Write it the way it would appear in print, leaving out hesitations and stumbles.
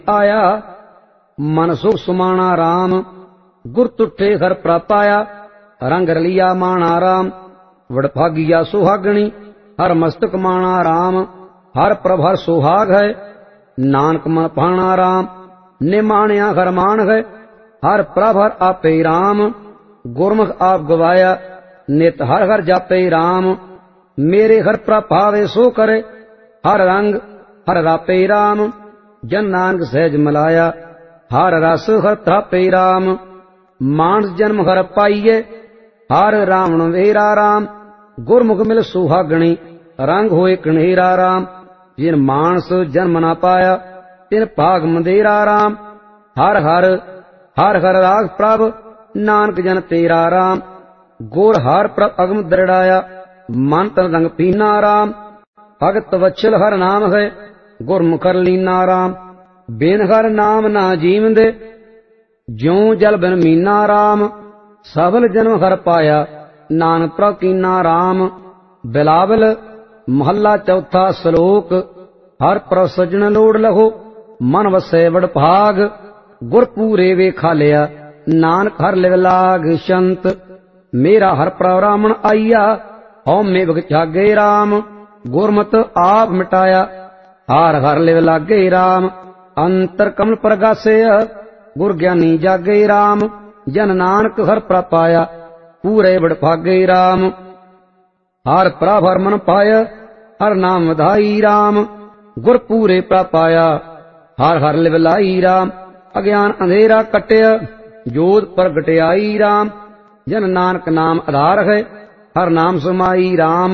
आया। मन सुख सुमाना राम, गुर तुठे घर प्रापाया। रंग रलिया माना राम, वडभागिया सुहागणी। हर मस्तक माना राम, हर प्रभ हर सुहाग है। नानक मन भाना राम, निमाणिया घर मान है। हर प्रभ हर आपे राम, गुरमुख आप गवाया। नित हर हर जापे राम, मेरे घर प्रभावे सो करे। हर रंग हर रापे राम, जन नानक सहज मिलाया। हर रस हर थापे राम, मानस जन्म हर पाइये। हर रावण वेरा राम, गुरमुख मिल सुहागणी। रंग होए कन्हेरा राम, जिन मानस जन्म न पाया। तिन भाग मंदेरा राम, हर हर हर हर राग प्रभ। नानक जन तेरा राम, गुर हर प्रभ अगम दृढ़ाया। मन तन रंग पीना राम, भगत वत्सल हर नाम है। गुरमुख हर लीना राम, बिन हर नाम ना जीवंदे। ज्यों जल बिन मीना राम, सफल जन्म हर पाया। नानक प्रभ कीना राम, बिलावल महला चौथा श्लोक। हर प्रभ सजन लोड़ लहो, मन वसै वड भाग। गुर पूरे वे खालिया, नानक हर लिव लाग संत। मेरा हर प्रभ रामन आईया, हौ में बग जागे राम। गुरमत आप मिटाया, हर हर लिव लागे राम। अंतर कमल प्रगासे, गुर ज्ञानी जागे राम। जन नानक हर प्रभ पाया, पूरे बड़ भागे राम। हर प्रभ हर मन पाय, हर नाम वधाई राम। गुर पूरे प्रभ पाया, हर हर लिव लाई राम। अज्ञान अंधेरा कटिया, जोत प्रगटियाई राम। जन नानक नाम आधार है, हर नाम समाई राम।